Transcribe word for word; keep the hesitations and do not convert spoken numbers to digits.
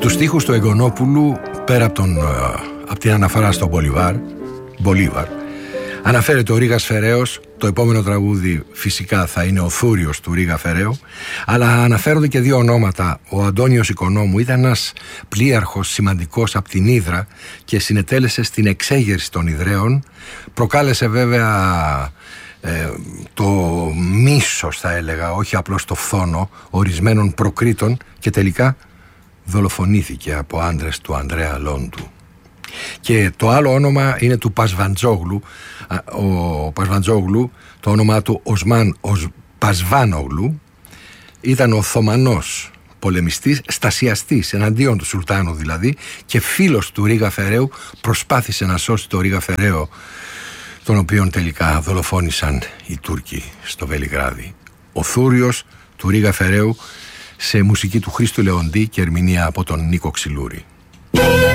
Στους στίχους του Εγγονόπουλου, πέρα από, τον, από την αναφορά στον Μπολίβαρ, Μπολίβαρ, αναφέρεται ο Ρίγας Φεραίος. Το επόμενο τραγούδι φυσικά θα είναι ο Θούριος του Ρίγα Φεραίου, αλλά αναφέρονται και δύο ονόματα. Ο Αντώνιος Οικονόμου ήταν ένας πλοίαρχος σημαντικός από την Ύδρα και συνετέλεσε στην εξέγερση των Ιδραίων. Προκάλεσε βέβαια ε, το μίσος, θα έλεγα, όχι απλώς το φθόνο ορισμένων προκρίτων, και τελικά δολοφονήθηκε από άντρες του Ανδρέα Λόντου. Και το άλλο όνομα είναι του Πασβαντζόγλου. Ο Πασβαντζόγλου, το όνομά του Οσμάν Πασβάνογλου, ήταν ο Οθωμανός πολεμιστής, στασιαστής εναντίον του Σουλτάνου δηλαδή, και φίλος του Ρίγα Φεραίου. Προσπάθησε να σώσει το Ρίγα Φεραίο, τον οποίον τελικά δολοφόνησαν οι Τούρκοι στο Βελιγράδι. Ο Θούριος του Ρίγα Φεραίου, σε μουσική του Χρήστου Λεοντή και ερμηνεία από τον Νίκο Ξυλούρη.